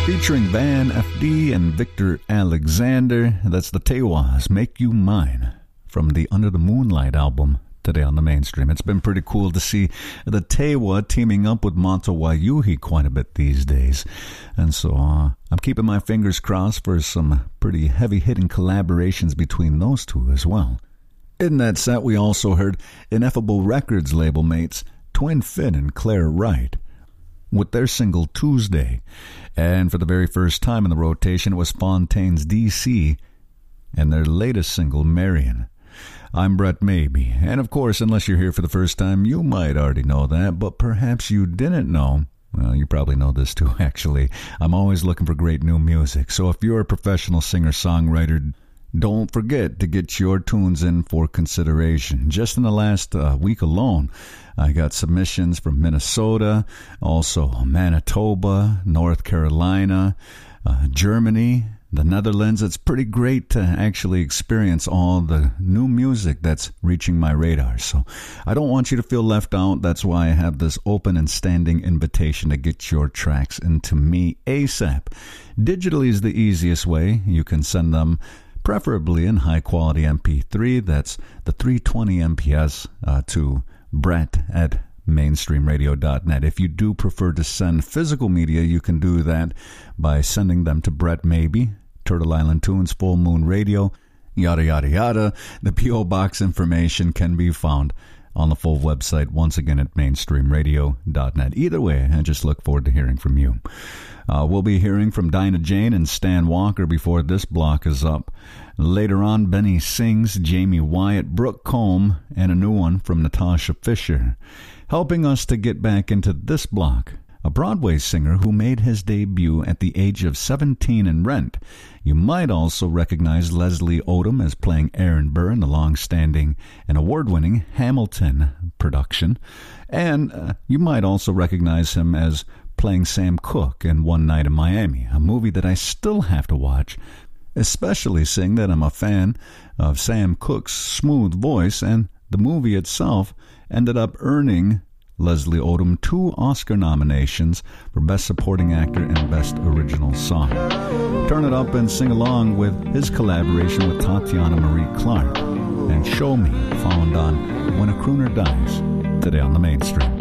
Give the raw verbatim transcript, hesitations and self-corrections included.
Featuring Van F D and Victor Alexander, that's the Tewas, Make You Mine, from the Under the Moonlight album, today on the Mainstream. It's been pretty cool to see the Tewa teaming up with Mata Wayuhi quite a bit these days. And so uh, I'm keeping my fingers crossed for some pretty heavy-hitting collaborations between those two as well. In that set, we also heard Ineffable Records label mates Twin Fit and Claire Wright with their single Tuesday. And for the very first time in the rotation, it was Fontaine's D C and their latest single, Marion. I'm Brett Maybe, and of course, unless you're here for the first time, you might already know that, but perhaps you didn't know. Well, you probably know this too, actually. I'm always looking for great new music, so if you're a professional singer-songwriter, don't forget to get your tunes in for consideration. Just in the last uh, week alone, I got submissions from Minnesota, also Manitoba, North Carolina, uh, Germany, the Netherlands. It's pretty great to actually experience all the new music that's reaching my radar. So I don't want you to feel left out. That's why I have this open and standing invitation to get your tracks into me ASAP. Digitally is the easiest way. You can send them preferably in high-quality M P three. That's the three twenty M P S uh, to Brett at mainstream radio dot net. If you do prefer to send physical media, you can do that by sending them to Brett Maybe, Turtle Island Tunes, Full Moon Radio, yada, yada, yada. The P O Box information can be found on the full website, once again, at mainstream radio dot net. Either way, I just look forward to hearing from you. Uh, we'll be hearing from Dinah Jane and Stan Walker before this block is up. Later on, Benny Sings, Jamie Wyatt, Brooke Combe, and a new one from Natasha Fisher. Helping us to get back into this block, a Broadway singer who made his debut at the age of seventeen in Rent. You might also recognize Leslie Odom as playing Aaron Burr in the long-standing and award-winning Hamilton production. And uh, you might also recognize him as playing Sam Cooke in One Night in Miami, a movie that I still have to watch, especially seeing that I'm a fan of Sam Cooke's smooth voice, and the movie itself ended up earning Leslie Odom two Oscar nominations for Best Supporting Actor and Best Original Song. Turn it up and sing along with his collaboration with Tatiana Marie Clark and Show Me, found on When a Crooner Dies, today on the Mainstream.